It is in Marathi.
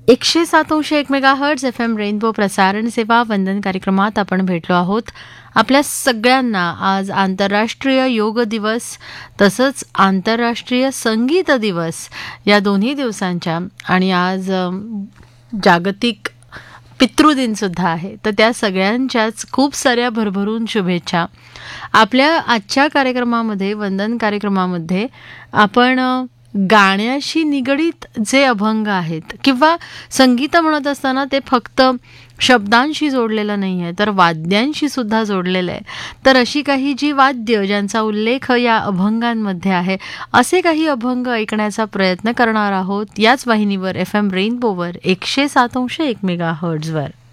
107.1 मेगाहर्ट्झ FM रेनबो प्रसारण सेवा वंदन कार्यक्रमात आपण भेटलो आहोत. आपल्या सगळ्यांना आज आंतरराष्ट्रीय योग दिवस तसंच आंतरराष्ट्रीय संगीत दिवस या दोन्ही दिवसांच्या आणि आज जागतिक पितृदिन सुद्धा आहे. तर त्या सगळ्यांच्याच खूप साऱ्या भरभरून शुभेच्छा. आपल्या आजच्या कार्यक्रमामध्ये वंदन कार्यक्रमामध्ये आपण गाण्याशी निगडीत जे अभंग आहेत किंवा संगीत म्हणत असताना ते फक्त शब्दांशी जोडलेलं नाही आहे तर वाद्यांशी सुद्धा जोडलेलं आहे. तर अशी काही जी वाद्य ज्यांचा उल्लेख या अभंगांमध्ये आहे असे काही अभंग ऐकण्याचा प्रयत्न करणार आहोत याच वाहिनीवर FM रेनबोवर 107.1 मेगाहर्ट्झवर.